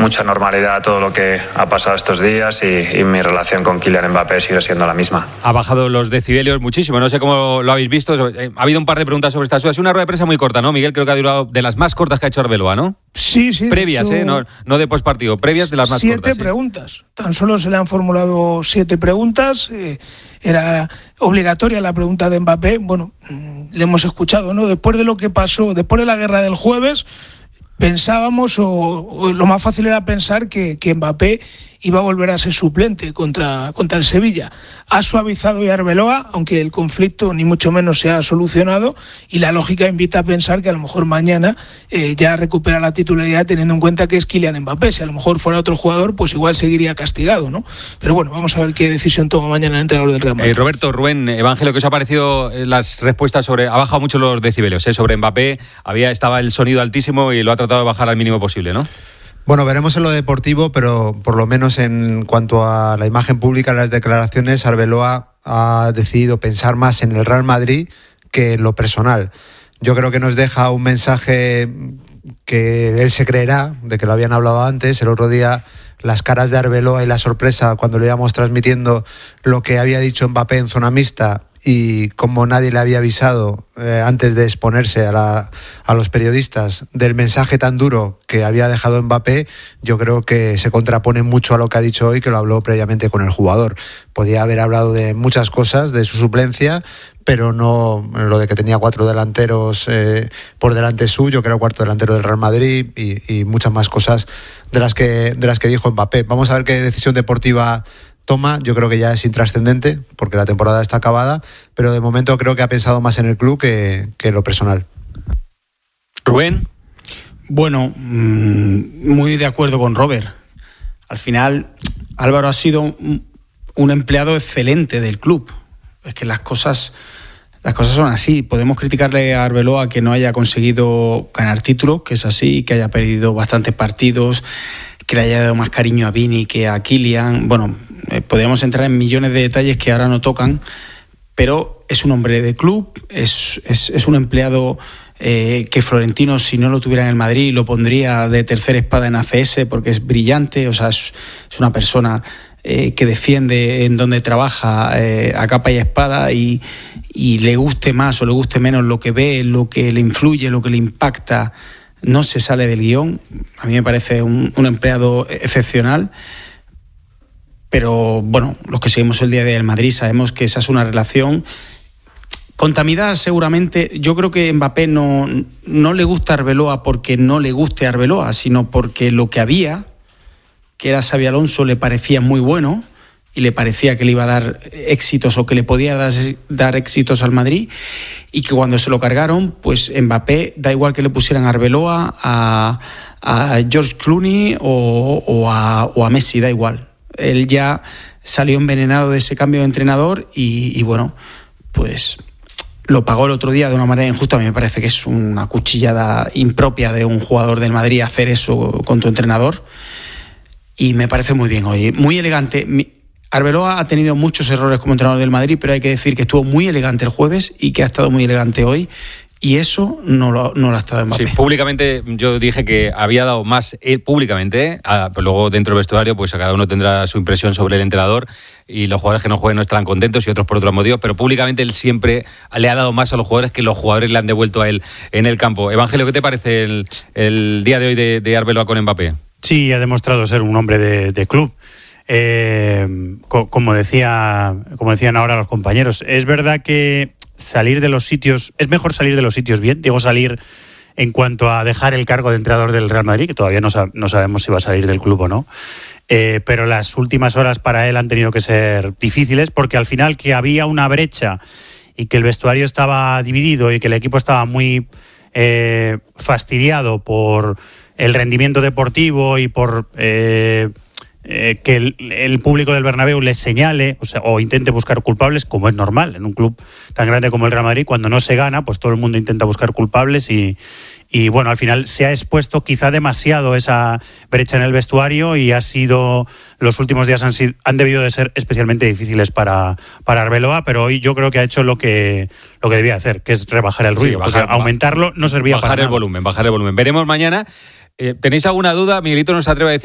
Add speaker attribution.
Speaker 1: mucha normalidad todo lo que ha pasado estos días y mi relación con Kylian Mbappé sigue siendo la misma.
Speaker 2: Ha bajado los decibelios muchísimo, no sé cómo lo habéis visto. Ha habido un par de preguntas sobre esta. Es una rueda de prensa muy corta, ¿no, Miguel? Creo que ha durado de las más cortas que ha hecho Arbeloa, ¿no?
Speaker 3: Sí.
Speaker 2: Previas, no de postpartido, previas de las más cortas.
Speaker 3: 7 preguntas. Tan solo se le han formulado 7 preguntas. Era obligatoria la pregunta de Mbappé. Bueno, le hemos escuchado, ¿no? Después de lo que pasó, después de la guerra del jueves, pensábamos, o lo más fácil era pensar que Mbappé iba a volver a ser suplente contra el Sevilla. Ha suavizado ya Arbeloa, aunque el conflicto ni mucho menos se ha solucionado, y la lógica invita a pensar que a lo mejor mañana ya recupera la titularidad, teniendo en cuenta que es Kylian Mbappé. Si a lo mejor fuera otro jugador, pues igual seguiría castigado, ¿no? Pero bueno, vamos a ver qué decisión toma mañana el entrenador del Real Madrid.
Speaker 2: Roberto, Rubén, Evangelio, ¿qué os ha parecido las respuestas sobre... Ha bajado mucho los decibelios, sobre Mbappé, estaba el sonido altísimo y lo ha tratado de bajar al mínimo posible, ¿no?
Speaker 4: Bueno, veremos en lo deportivo, pero por lo menos en cuanto a la imagen pública, las declaraciones, Arbeloa ha decidido pensar más en el Real Madrid que en lo personal. Yo creo que nos deja un mensaje que él se creerá, de que lo habían hablado antes. El otro día, las caras de Arbeloa y la sorpresa cuando le íbamos transmitiendo lo que había dicho Mbappé en zona mixta, y como nadie le había avisado antes de exponerse a los periodistas del mensaje tan duro que había dejado Mbappé, yo creo que se contrapone mucho a lo que ha dicho hoy, que lo habló previamente con el jugador. Podía haber hablado de muchas cosas, de su suplencia, pero no lo de que tenía 4 delanteros por delante suyo, que era el cuarto delantero del Real Madrid, y muchas más cosas de las que dijo Mbappé. Vamos a ver qué decisión deportiva toma. Yo creo que ya es intrascendente porque la temporada está acabada, pero de momento creo que ha pensado más en el club que en lo personal.
Speaker 2: Rubén.
Speaker 5: Bueno, muy de acuerdo con Robert. Al final, Álvaro ha sido un empleado excelente del club. Es que las cosas son así. Podemos criticarle a Arbeloa que no haya conseguido ganar títulos, que es así, que haya perdido bastantes partidos, que le haya dado más cariño a Vini que a Kylian. Bueno, podríamos entrar en millones de detalles que ahora no tocan, pero es un hombre de club, es un empleado que Florentino, si no lo tuviera en el Madrid, lo pondría de tercera espada en ACS porque es brillante. O sea, es una persona que defiende en donde trabaja a capa y espada, y le guste más o le guste menos lo que ve, lo que le influye, lo que le impacta, no se sale del guión. A mí me parece un empleado excepcional. Pero bueno, los que seguimos el día a día del Madrid sabemos que esa es una relación contaminada seguramente. Yo creo que Mbappé no le gusta a Arbeloa porque no le guste a Arbeloa, sino porque lo que había, que era Xabi Alonso, le parecía muy bueno y le parecía que le iba a dar éxitos o que le podía dar éxitos al Madrid, y que cuando se lo cargaron, pues Mbappé, da igual que le pusieran a Arbeloa, a George Clooney o a Messi, da igual. Él ya salió envenenado de ese cambio de entrenador y bueno, pues lo pagó el otro día de una manera injusta. A mí me parece que es una cuchillada impropia de un jugador del Madrid hacer eso con tu entrenador, y me parece muy bien hoy, muy elegante. Arbeloa ha tenido muchos errores como entrenador del Madrid, pero hay que decir que estuvo muy elegante el jueves y que ha estado muy elegante hoy. Y eso no lo ha estado en Mbappé.
Speaker 2: Sí, públicamente yo dije que había dado más públicamente, pero luego dentro del vestuario pues a cada uno tendrá su impresión sobre el entrenador, y los jugadores que no jueguen no estarán contentos y otros por otros motivos, pero públicamente él siempre le ha dado más a los jugadores que los jugadores le han devuelto a él en el campo. Evangelio, ¿qué te parece el día de hoy de Arbeloa con Mbappé?
Speaker 6: Sí, ha demostrado ser un hombre de club. Como decían ahora los compañeros, es verdad que salir de los sitios, es mejor salir de los sitios bien, digo salir en cuanto a dejar el cargo de entrenador del Real Madrid, que todavía no sabemos si va a salir del club o no, pero las últimas horas para él han tenido que ser difíciles, porque al final que había una brecha y que el vestuario estaba dividido y que el equipo estaba muy fastidiado por el rendimiento deportivo y por que el público del Bernabéu le señale, o intente buscar culpables, como es normal en un club tan grande como el Real Madrid. Cuando no se gana, pues todo el mundo intenta buscar culpables y bueno, al final se ha expuesto quizá demasiado esa brecha en el vestuario, y los últimos días han debido de ser especialmente difíciles para Arbeloa, pero hoy yo creo que ha hecho lo que debía hacer, que es rebajar el ruido, porque aumentarlo no servía para nada.
Speaker 2: Bajar el volumen. Veremos mañana. ¿Tenéis alguna duda? Miguelito nos atreve a decir